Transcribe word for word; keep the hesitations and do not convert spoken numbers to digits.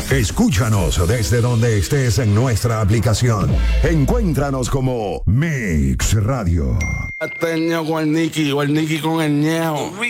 Escúchanos desde donde estés en nuestra aplicación. Encuéntranos como Mix Radio. Este ño con el Nicky o el Nicky con el ñeo.